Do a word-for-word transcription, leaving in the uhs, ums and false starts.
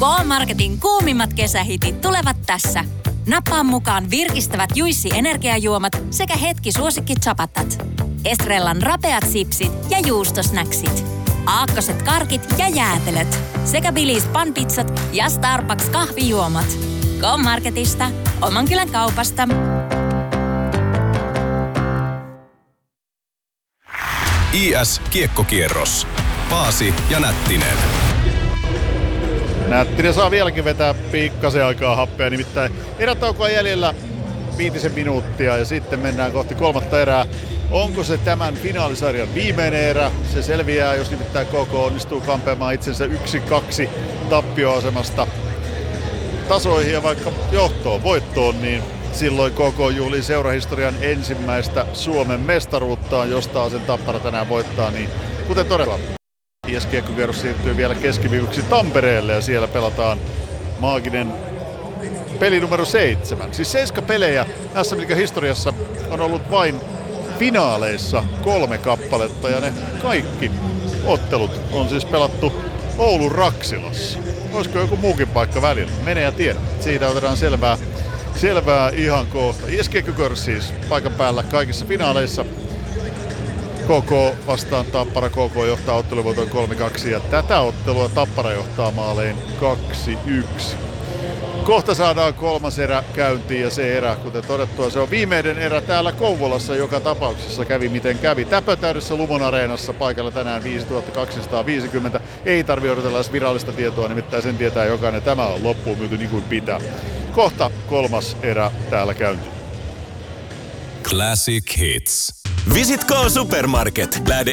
K-Marketin kuumimmat kesähitit tulevat tässä. Nappaa mukaan virkistävät Juissi energiajuomat sekä hetki suosikki chapatat. Estrellan rapeat sipsit ja juustosnäksit. Aakkoset karkit ja jäätelöt. Sekä Bilis panpizzat ja Starbucks kahvijuomat. K-Marketista, oman kylän kaupasta. I S-kiekkokierros. Paasi ja Nättinen. Nättinen saa vieläkin vetää pikkasen aikaa happea, nimittäin erätaukoa jäljellä viitisen minuuttia ja sitten mennään kohti kolmatta erää. Onko se tämän finaalisarjan viimeinen erä? Se selviää, jos nimittäin K K onnistuu kampeamaan itsensä yksi kaksi tappioasemasta tasoihin ja vaikka johtoon, voittoon, niin silloin K K juhlii seurahistorian ensimmäistä Suomen mestaruuttaan, josta sen Tappara tänään voittaa, niin kuten todella. I S-kiekkokierros siirtyy vielä keskiviikoksi Tampereelle ja siellä pelataan maaginen peli numero seitsemän. Siis seiska pelejä S M-liigan historiassa on ollut vain finaaleissa kolme kappaletta ja ne kaikki ottelut on siis pelattu Oulun Raksilassa. Olisiko joku muukin paikka välillä? Mene ja tiedä. Siitä otetaan selvää, selvää ihan kohta. I S-kiekkokierros siis paikan päällä kaikissa finaaleissa. K K vastaan Tappara. K K johtaa otteluvoiton kolme kaksi ja tätä ottelua Tappara johtaa maalein kaksi yksi. Kohta saadaan kolmas erä käyntiin ja se erä, kuten todettua, se on viimeinen erä täällä Kouvolassa, joka tapauksessa kävi miten kävi. Täpötäydessä Lumon areenassa paikalla tänään viisituhatta kaksisataaviisikymmentä. Ei tarvitse odotella edes virallista tietoa, nimittäin sen tietää jokainen. Tämä on loppuun myyty niin kuin pitää. Kohta kolmas erä täällä käyntiin. Classic Hits. Visit K Supermarket. Lähde